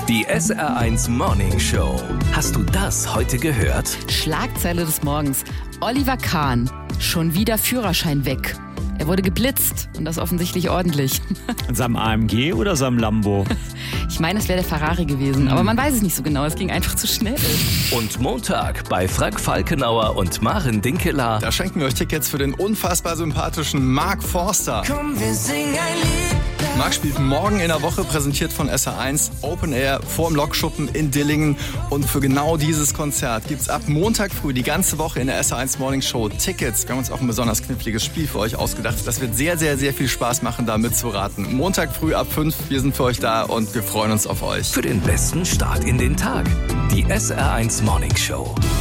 Die SR1 Morning Show. Hast du das heute gehört? Schlagzeile des Morgens. Oliver Kahn, schon wieder Führerschein weg. Er wurde geblitzt und das offensichtlich ordentlich. Sam AMG oder Sam Lambo? Ich meine, es wäre der Ferrari gewesen, aber man weiß es nicht so genau. Es ging einfach zu schnell. Und Montag bei Frank Falkenauer und Maren Dinkeler. Da schenken wir euch Tickets für den unfassbar sympathischen Mark Forster. Komm, wir singen ein Lied. Mark spielt morgen in der Woche, präsentiert von SR1, Open Air vorm Lokschuppen in Dillingen. Und für genau dieses Konzert gibt's ab Montag früh die ganze Woche in der SR1 Morning Show Tickets. Wir haben uns auch ein besonders kniffliges Spiel für euch ausgedacht. Das wird sehr, sehr, sehr viel Spaß machen, da mitzuraten. Montag früh ab 5, wir sind für euch da und wir freuen uns auf euch. Für den besten Start in den Tag. Die SR1 Morning Show.